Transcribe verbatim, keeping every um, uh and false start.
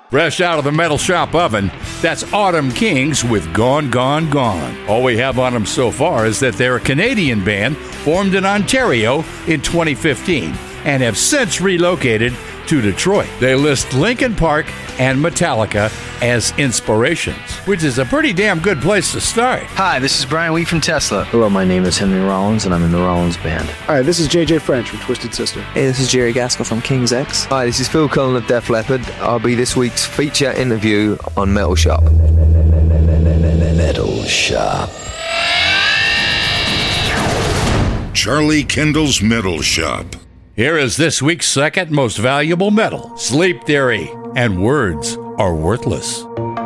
Fresh out of the Metal Shop oven, that's Autumn Kings with Gone, Gone, Gone. All we have on them so far is that they're a Canadian band formed in Ontario in twenty fifteen and have since relocated to Detroit. They list Linkin Park and Metallica as inspirations, which is a pretty damn good place to start. Hi, this is Brian Wheat from Tesla. Hello, my name is Henry Rollins, and I'm in the Rollins Band. Hi, this is J J French from Twisted Sister. Hey, this is Jerry Gaskell from King's X. Hi, this is Phil Cullen of Def Leppard. I'll be this week's feature interview on Metal Shop. Metal Shop. Charlie Kendall's Metal Shop. Here is this week's second most valuable metal, Sleep Theory, and Words Are Worthless.